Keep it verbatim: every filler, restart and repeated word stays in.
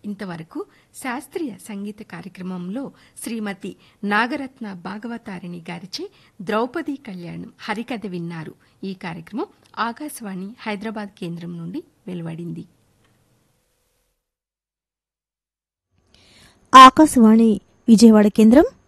ఇంతవరకు శాస్త్రీయ సంగీత కార్యక్రమంలో శ్రీమతి నాగరత్న భాగవతారిణి గారిచే ద్రౌపదీ కళ్యాణం హరికథ విన్నారు. ఈ కార్యక్రమం ఆకాశవాణి హైదరాబాద్ కేంద్రం నుండి వెలువడింది. ఆకాశవాణి విజయవాడ కేంద్రం